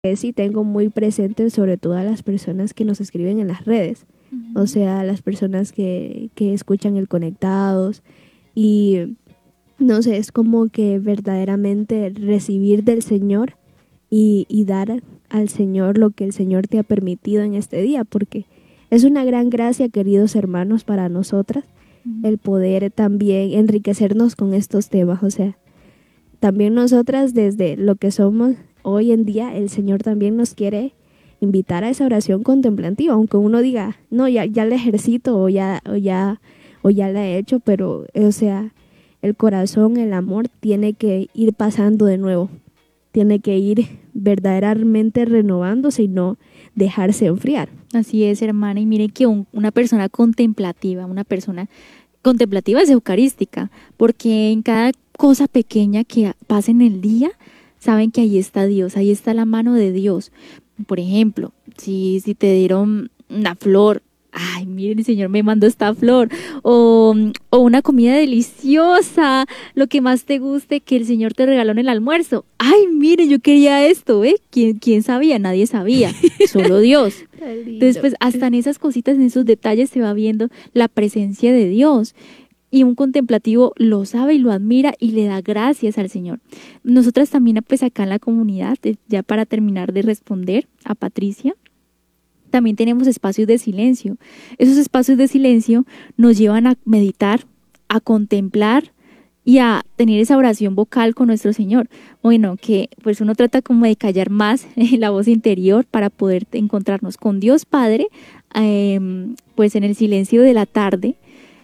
Sí tengo muy presente sobre todo a las personas que nos escriben en las redes, o sea, las personas que escuchan el Conectados y no sé, es como que verdaderamente recibir del Señor y dar al Señor lo que el Señor te ha permitido en este día, porque es una gran gracia, queridos hermanos, para nosotras, el poder también enriquecernos con estos temas, o sea, también nosotras desde lo que somos hoy en día, el Señor también nos quiere invitar a esa oración contemplativa, aunque uno diga, no, ya la ejercito o ya la he hecho, pero, o sea, el corazón, el amor tiene que ir pasando de nuevo, tiene que ir verdaderamente renovándose y no dejarse enfriar. Así es, hermana, y mire que una persona contemplativa es eucarística, porque en cada cosa pequeña que pasa en el día, saben que ahí está Dios, ahí está la mano de Dios. Por ejemplo, si te dieron una flor, ay, miren, el Señor me mandó esta flor, o una comida deliciosa, lo que más te guste que el Señor te regaló en el almuerzo. Ay, mire, yo quería esto, ¿eh? ¿Quién sabía? Nadie sabía, solo Dios. Entonces, pues, hasta en esas cositas, en esos detalles se va viendo la presencia de Dios. Y un contemplativo lo sabe y lo admira y le da gracias al Señor. Nosotras también, pues acá en la comunidad, ya para terminar de responder a Patricia, también tenemos espacios de silencio. Esos espacios de silencio nos llevan a meditar, a contemplar y a tener esa oración vocal con nuestro Señor. Bueno, que pues uno trata como de callar más la voz interior para poder encontrarnos con Dios Padre, pues en el silencio de la tarde,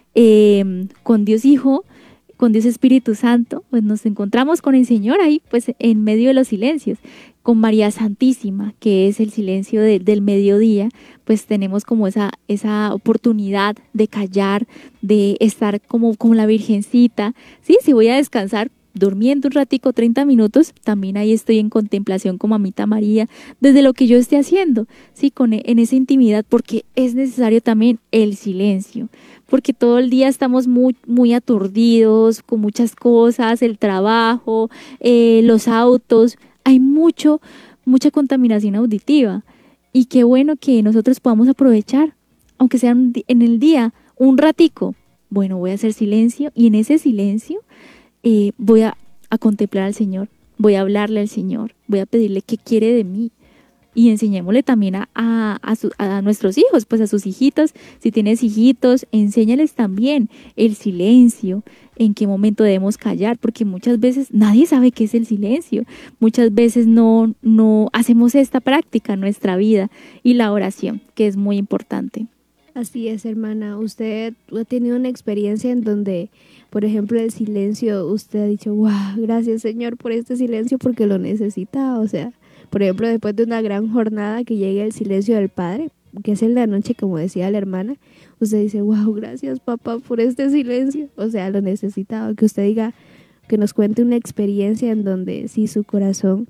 con Dios Hijo, con Dios Espíritu Santo, pues nos encontramos con el Señor ahí, pues en medio de los silencios. Con María Santísima, que es el silencio del mediodía, pues tenemos como esa oportunidad de callar, de estar como la Virgencita. Sí, si voy a descansar, durmiendo un ratico, 30 minutos, también ahí estoy en contemplación con Mamita María, desde lo que yo esté haciendo, sí, en esa intimidad, porque es necesario también el silencio, porque todo el día estamos muy aturdidos con muchas cosas, el trabajo, los autos, hay mucha contaminación auditiva, y qué bueno que nosotros podamos aprovechar, aunque sea en el día, un ratico. Bueno, voy a hacer silencio, y en ese silencio voy a contemplar al Señor, voy a hablarle al Señor, voy a pedirle qué quiere de mí, y enseñémosle también a nuestros hijos, pues a sus hijitos. Si tienes hijitos, enséñales también el silencio, en qué momento debemos callar, porque muchas veces nadie sabe qué es el silencio, muchas veces no hacemos esta práctica en nuestra vida, y la oración, que es muy importante. Así es, hermana. Usted ha tenido una experiencia en donde, por ejemplo, el silencio, usted ha dicho, wow, gracias Señor por este silencio porque lo necesitaba. O sea, por ejemplo, después de una gran jornada que llegue el silencio del Padre, que es en la noche, como decía la hermana, usted dice, wow, gracias papá por este silencio. O sea, lo necesitaba. Que usted diga, que nos cuente una experiencia en donde sí su corazón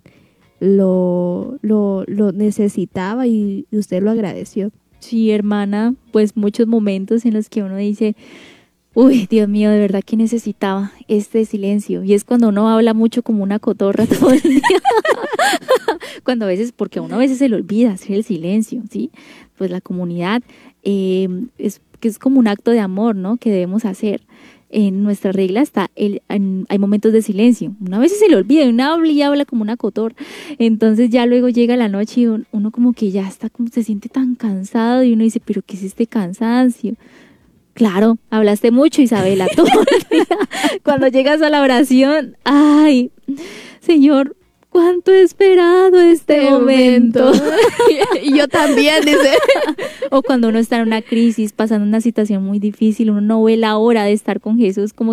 lo necesitaba y usted lo agradeció. Sí, hermana, pues muchos momentos en los que uno dice, uy, Dios mío, de verdad que necesitaba este silencio. Y es cuando uno habla mucho como una cotorra todo el día. Cuando a veces, porque a uno a veces se le olvida hacer el silencio, ¿sí? Pues la comunidad es como un acto de amor, ¿no? Que debemos hacer. En nuestra regla hay momentos de silencio. Una vez se le olvida y uno habla y habla como una cotorra. Entonces ya luego llega la noche y uno como que ya está, como se siente tan cansado, y uno dice, pero ¿qué es este cansancio? Claro, hablaste mucho, Isabela, todo el día. Cuando llegas a la oración, ay, Señor, cuánto he esperado este momento. Y yo también, dice. O cuando uno está en una crisis, pasando una situación muy difícil, uno no ve la hora de estar con Jesús, como